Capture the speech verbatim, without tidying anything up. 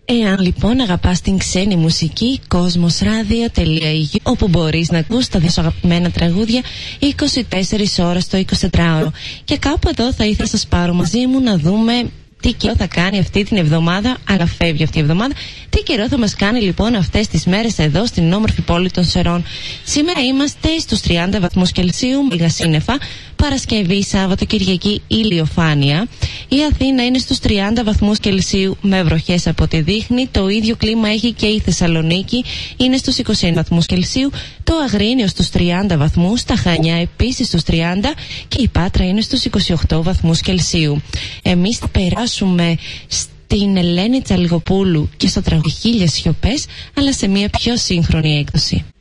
Εάν λοιπόν αγαπάς την ξένη μουσική, κοσμοσradio τελεία ι γιου, όπου μπορείς να ακούς τα δύο αγαπημένα τραγούδια είκοσι τέσσερις ώρες το εικοσιτετράωρο. Και κάπου εδώ θα ήθελα να σας πάρω μαζί μου να δούμε τι καιρό θα κάνει αυτή την εβδομάδα, αλλά φεύγει αυτή η εβδομάδα. Τι καιρό θα μας κάνει λοιπόν αυτές τις μέρες εδώ στην όμορφη πόλη των Σερών. Σήμερα είμαστε στους τριάντα βαθμούς Κελσίου, λίγα σύννεφα. Παρασκευή, Σάββατο, Κυριακή, ηλιοφάνεια. Η Αθήνα είναι στους τριάντα βαθμούς Κελσίου με βροχές από ό,τι δείχνει. Το ίδιο κλίμα έχει και η Θεσσαλονίκη, είναι στους είκοσι ένα βαθμούς Κελσίου. Το Αγρίνιο στους τριάντα βαθμούς, τα Χανιά επίσης στους τριάντα και η Πάτρα είναι στους είκοσι οκτώ βαθμούς Κελσίου. Εμείς θα περάσουμε στην Ελένη Τσαλιγοπούλου και στο τραγούδι Χίλιες Σιωπές, αλλά σε μια πιο σύγχρονη έκδοση.